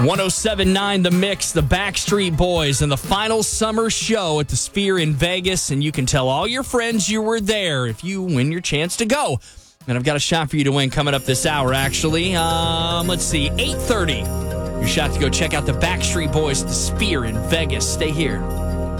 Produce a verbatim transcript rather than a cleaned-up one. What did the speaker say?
one oh seven point nine The Mix, the Backstreet Boys, and the final summer show at the Sphere in Vegas. And you can tell all your friends you were there if you win your chance to go. And I've got a shot for you to win coming up this hour, actually. Um, let's see, eight thirty. Your shot to go check out the Backstreet Boys at the Sphere in Vegas. Stay here.